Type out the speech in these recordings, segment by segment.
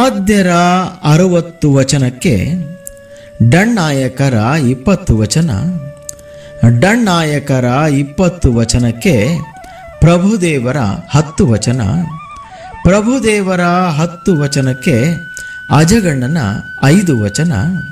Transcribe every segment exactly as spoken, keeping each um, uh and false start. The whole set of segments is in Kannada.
ಆದ್ಯರ ಅರವತ್ತು ವಚನಕ್ಕೆ ಡಣ್ಣಾಯಕರ ಇಪ್ಪತ್ತು ವಚನ, ಡಣ್ಣಾಯಕರ ಇಪ್ಪತ್ತು ವಚನಕ್ಕೆ ಪ್ರಭುದೇವರ ಹತ್ತು ವಚನ, ಪ್ರಭುದೇವರ ಹತ್ತು ವಚನಕ್ಕೆ ಅಜಗಣ್ಣನ ಐದು ವಚನ,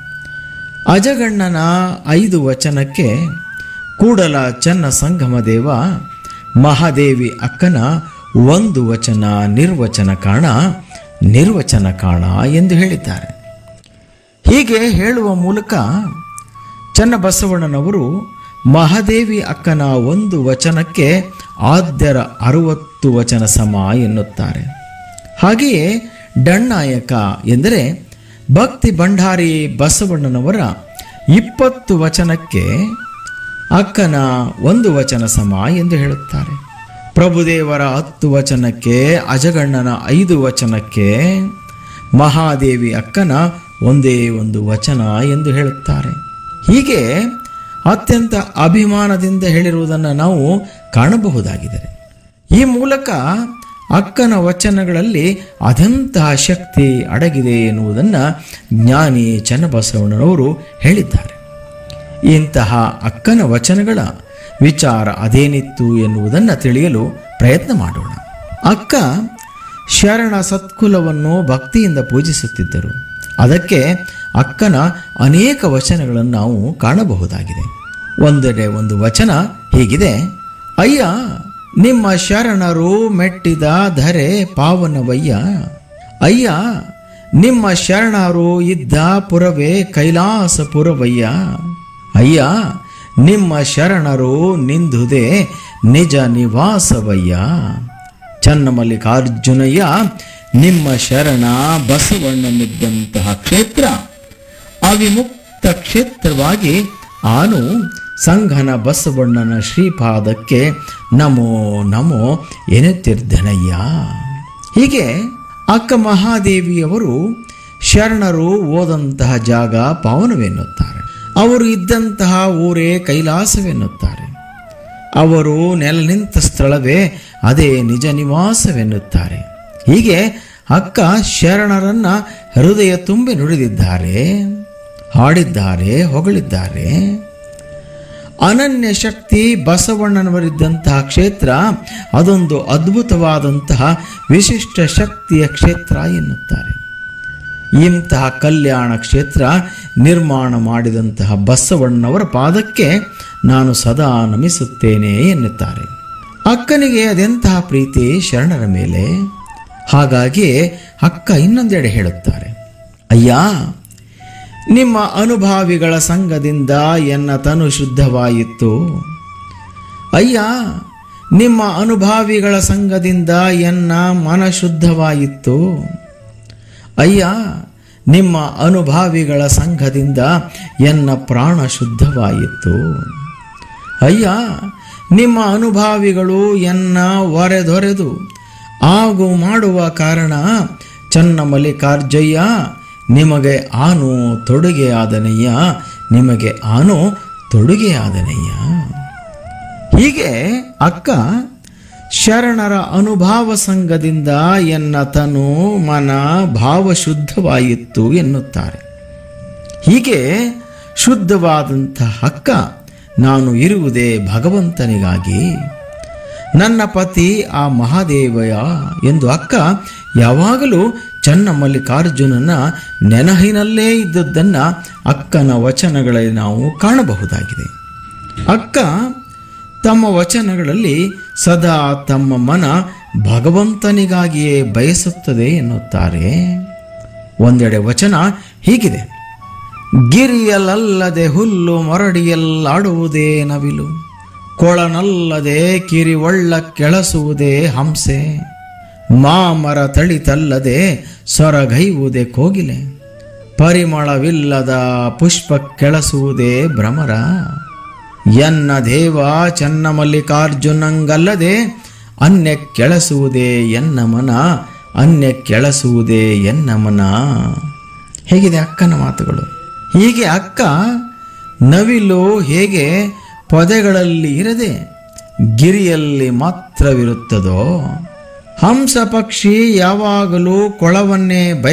ಅಜಗಣ್ಣನ ಐದು ವಚನಕ್ಕೆ ಕೂಡಲ ಚನ್ನ ಸಂಗಮ ದೇವ ಮಹಾದೇವಿ ಅಕ್ಕನ ಒಂದು ವಚನ ನಿರ್ವಚನ ಕಾಣ ನಿರ್ವಚನ ಕಾಣ ಎಂದು ಹೇಳಿದ್ದಾರೆ. ಹೀಗೆ ಹೇಳುವ ಮೂಲಕ ಚನ್ನಬಸವಣ್ಣನವರು ಮಹಾದೇವಿ ಅಕ್ಕನ ಒಂದು ವಚನಕ್ಕೆ ಆದ್ಯರ ಅರವತ್ತು ವಚನ ಸಮ ಎನ್ನುತ್ತಾರೆ. ಹಾಗೆಯೇ ಡಣ್ಣಾಯಕ ಎಂದರೆ ಭಕ್ತಿ ಭಂಡಾರಿ ಬಸವಣ್ಣನವರ ಇಪ್ಪತ್ತು ವಚನಕ್ಕೆ ಅಕ್ಕನ ಒಂದು ವಚನ ಸಮ ಎಂದು ಹೇಳುತ್ತಾರೆ. ಪ್ರಭುದೇವರ ಹತ್ತು ವಚನಕ್ಕೆ ಅಜಗಣ್ಣನ ಐದು ವಚನಕ್ಕೆ ಮಹಾದೇವಿ ಅಕ್ಕನ ಒಂದೇ ಒಂದು ವಚನ ಎಂದು ಹೇಳುತ್ತಾರೆ. ಹೀಗೆ ಅತ್ಯಂತ ಅಭಿಮಾನದಿಂದ ಹೇಳಿರುವುದನ್ನು ನಾವು ಕಾಣಬಹುದಾಗಿದೆ. ಈ ಮೂಲಕ ಅಕ್ಕನ ವಚನಗಳಲ್ಲಿ ಅದೆಂತಹ ಶಕ್ತಿ ಅಡಗಿದೆ ಎನ್ನುವುದನ್ನು ಜ್ಞಾನಿ ಚನ್ನಬಸವಣ್ಣನವರು ಹೇಳಿದ್ದಾರೆ. ಇಂತಹ ಅಕ್ಕನ ವಚನಗಳ ವಿಚಾರ ಅದೇನಿತ್ತು ಎನ್ನುವುದನ್ನು ತಿಳಿಯಲು ಪ್ರಯತ್ನ ಮಾಡೋಣ. ಅಕ್ಕ ಶರಣ ಸತ್ಕುಲವನ್ನು ಭಕ್ತಿಯಿಂದ ಪೂಜಿಸುತ್ತಿದ್ದರು. ಅದಕ್ಕೆ ಅಕ್ಕನ ಅನೇಕ ವಚನಗಳನ್ನು ನಾವು ಕಾಣಬಹುದಾಗಿದೆ. ಒಂದೆಡೆ ಒಂದು ವಚನ ಹೀಗಿದೆ: ಅಯ್ಯ ನಿಮ್ಮ ಶರಣರು ಮೆಟ್ಟಿದ ಧರೆ ಪಾವನವಯ್ಯ, ಅಯ್ಯ ನಿಮ್ಮ ಶರಣರು ಇದ್ದ ಪುರವೇ ಕೈಲಾಸಪುರವಯ್ಯ, ಅಯ್ಯ ನಿಮ್ಮ ಶರಣರು ನಿಂದುದೇ ನಿಜ ನಿವಾಸವಯ್ಯ, ಚನ್ನಮಲ್ಲಿಕಾರ್ಜುನಯ್ಯ ನಿಮ್ಮ ಶರಣ ಬಸವಣ್ಣನಿದ್ದಂತಹ ಕ್ಷೇತ್ರ ಅವಿಮುಕ್ತ ಕ್ಷೇತ್ರವಾಗಿ ಆನು ಸಂಘನ ಬಸವಣ್ಣನ ಶ್ರೀಪಾದಕ್ಕೆ ನಮೋ ನಮೋ ಎನ್ನುತ್ತಿರ್ಧನಯ್ಯ. ಹೀಗೆ ಅಕ್ಕ ಮಹಾದೇವಿಯವರು ಶರಣರು ಓದಂತಹ ಜಾಗ ಪಾವನವೆನ್ನುತ್ತಾರೆ. ಅವರು ಇದ್ದಂತಹ ಊರೇ ಕೈಲಾಸವೆನ್ನುತ್ತಾರೆ. ಅವರು ನೆಲ ನಿಂತ ಸ್ಥಳವೇ ಅದೇ ನಿಜ ನಿವಾಸವೆನ್ನುತ್ತಾರೆ. ಹೀಗೆ ಅಕ್ಕ ಶರಣರನ್ನ ಹೃದಯ ತುಂಬಿ ನುಡಿದಿದ್ದಾರೆ, ಹಾಡಿದ್ದಾರೆ, ಹೊಗಳಿದ್ದಾರೆ. ಅನನ್ಯ ಶಕ್ತಿ ಬಸವಣ್ಣನವರಿದ್ದಂತಹ ಕ್ಷೇತ್ರ ಅದೊಂದು ಅದ್ಭುತವಾದಂತಹ ವಿಶಿಷ್ಟ ಶಕ್ತಿಯ ಕ್ಷೇತ್ರ ಎನ್ನುತ್ತಾರೆ. ಇಂತಹ ಕಲ್ಯಾಣ ಕ್ಷೇತ್ರ ನಿರ್ಮಾಣ ಮಾಡಿದಂತಹ ಬಸವಣ್ಣನವರ ಪಾದಕ್ಕೆ ನಾನು ಸದಾ ನಮಿಸುತ್ತೇನೆ ಎನ್ನುತ್ತಾರೆ. ಅಕ್ಕನಿಗೆ ಅದೆಂತಹ ಪ್ರೀತಿ ಶರಣರ ಮೇಲೆ. ಹಾಗಾಗಿ ಅಕ್ಕ ಇನ್ನೊಂದೆಡೆ ಹೇಳುತ್ತಾರೆ: ಅಯ್ಯ ನಿಮ್ಮ ಅನುಭಾವಿಗಳ ಸಂಘದಿಂದ ಎನ್ನ ತನು ಶುದ್ಧವಾಯಿತು, ಅಯ್ಯ ನಿಮ್ಮ ಅನುಭಾವಿಗಳ ಸಂಘದಿಂದ ಎನ್ನ ಮನ ಶುದ್ಧವಾಯಿತು, ಅಯ್ಯ ನಿಮ್ಮ ಅನುಭಾವಿಗಳ ಸಂಘದಿಂದ ಎನ್ನ ಪ್ರಾಣ ಶುದ್ಧವಾಯಿತು, ಅಯ್ಯ ನಿಮ್ಮ ಅನುಭಾವಿಗಳು ಎನ್ನ ಒರೆದೊರೆದು ಆಗು ಮಾಡುವ ಕಾರಣ ಚನ್ನಮಲ್ಲಿಕಾರ್ಜಯ್ಯ ನಿಮಗೆ ಆನು ತೊಡುಗೆಯಾದನಯ್ಯ, ನಿಮಗೆ ಆನು ತೊಡುಗೆಯಾದನಯ್ಯ. ಹೀಗೆ ಅಕ್ಕ ಶರಣರ ಅನುಭಾವ ಸಂಘದಿಂದ ಎನ್ನ ತನು ಮನ ಭಾವ ಶುದ್ಧವಾಯಿತು ಎನ್ನುತ್ತಾರೆ. ಹೀಗೆ ಶುದ್ಧವಾದಂತಹ ಅಕ್ಕ ನಾನು ಇರುವುದೇ ಭಗವಂತನಿಗಾಗಿ, ನನ್ನ ಪತಿ ಆ ಮಹಾದೇವಯ ಎಂದು ಅಕ್ಕ ಯಾವಾಗಲೂ ಚನ್ನಮಲ್ಲಿಕಾರ್ಜುನನ ನೆನಹಿನಲ್ಲೇ ಇದ್ದದ್ದನ್ನು ಅಕ್ಕನ ವಚನಗಳಲ್ಲಿ ನಾವು ಕಾಣಬಹುದಾಗಿದೆ. ಅಕ್ಕ ತಮ್ಮ ವಚನಗಳಲ್ಲಿ ಸದಾ ತಮ್ಮ ಮನ ಭಗವಂತನಿಗಾಗಿಯೇ ಬಯಸುತ್ತದೆ ಎನ್ನುತ್ತಾರೆ. ಒಂದೆಡೆ ವಚನ ಹೀಗಿದೆ: ಗಿರಿಯಲಲ್ಲದೆ ಹುಲ್ಲು ಮೊರಡಿಯಲ್ಲಾಡುವುದೇ ನವಿಲು, ಕೊಳನಲ್ಲದೆ ಕಿರಿವಳ್ಳ ಕೆಳಸುವುದೇ ಹಂಸೆ, ಮಾಮರ ತಳಿತಲ್ಲದೆ ಸೊರಗೈವುದೇ ಕೋಗಿಲೆ, ಪರಿಮಳವಿಲ್ಲದ ಪುಷ್ಪ ಕೆಳಸುವುದೇ ಭ್ರಮರ, ಎನ್ನ ದೇವ ಚನ್ನಮಲ್ಲಿಕಾರ್ಜುನಂಗಲ್ಲದೆ ಅನ್ಯ ಕೆಳಸುವುದೇ ಎನ್ನ ಮನ, ಅನ್ಯ ಕೆಳಸುವುದೇ ಎನ್ನ ಮನ. ಹೇಗಿದೆ ಅಕ್ಕನ ಮಾತುಗಳು. ಹೀಗೆ ಅಕ್ಕ ನವಿಲು ಹೇಗೆ ಪೊದೆಗಳಲ್ಲಿ ಇರದೆ ಗಿರಿಯಲ್ಲಿ ಮಾತ್ರವಿರುತ್ತದೋ, ಹಂಸ ಪಕ್ಷಿ ಯಾವಾಗಲೂ ಕೊಳವನ್ನೇ